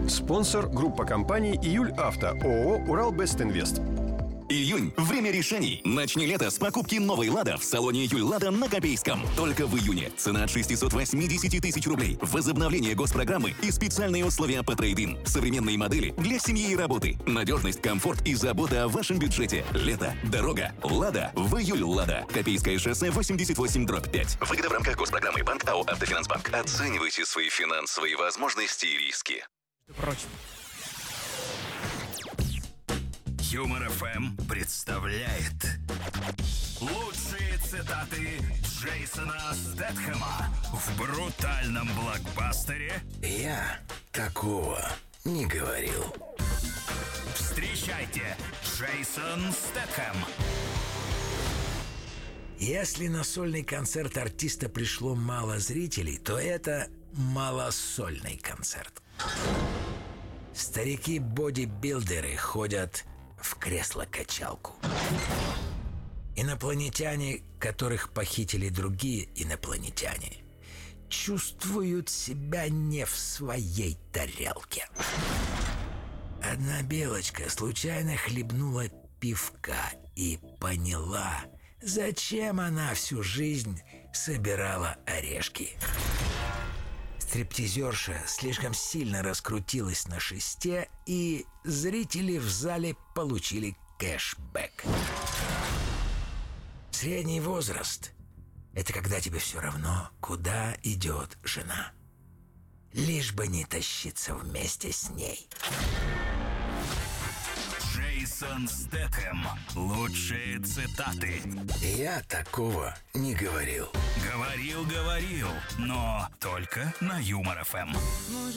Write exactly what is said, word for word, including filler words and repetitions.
Спонсор — группа компаний «Июль Авто», ООО «Урал Бест Инвест». Июнь – время решений. Начни лето с покупки новой «Лада» в салоне «Июль Лада» на Копейском. Только в июне. Цена от шестисот восьмидесяти тысяч рублей. Возобновление госпрограммы и специальные условия по трейд-ин. Современные модели для семьи и работы. Надежность, комфорт и забота о вашем бюджете. Лето. Дорога. «Лада». В «Июль Лада». Копейское шоссе восемьдесят восемь дробь пять. Выгода в рамках госпрограммы. Банк АО «Автофинансбанк». Оценивайте свои финансовые возможности и риски. Впрочем. Юмор эф эм представляет лучшие цитаты Джейсона Стэтхэма в брутальном блокбастере «Я такого не говорил». Встречайте, Джейсон Стэтхэм. Если на сольный концерт артиста пришло мало зрителей, то это малосольный концерт. Старики-бодибилдеры ходят в кресло-качалку. Инопланетяне, которых похитили другие инопланетяне, чувствуют себя не в своей тарелке. Одна белочка случайно хлебнула пивка и поняла, зачем она всю жизнь собирала орешки. Стриптизерша слишком сильно раскрутилась на шесте, и зрители в зале получили кэшбэк. Средний возраст – это когда тебе все равно, куда идет жена. Лишь бы не тащиться вместе с ней. Джейсон Стэтхэм. Лучшие цитаты. Я такого не говорил. Говорил, говорил, но только на Юмор эф эм.